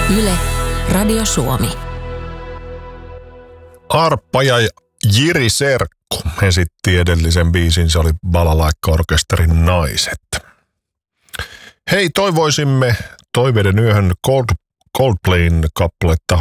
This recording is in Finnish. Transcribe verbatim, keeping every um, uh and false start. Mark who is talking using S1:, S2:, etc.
S1: Yle, Radio Suomi.
S2: Arppa ja Jiri Serkku esitti edellisen biisin, se oli Balalaikka-orkesterin Naiset. Hei, toivoisimme Toiveiden yöhön Cold, Coldplayn kappaletta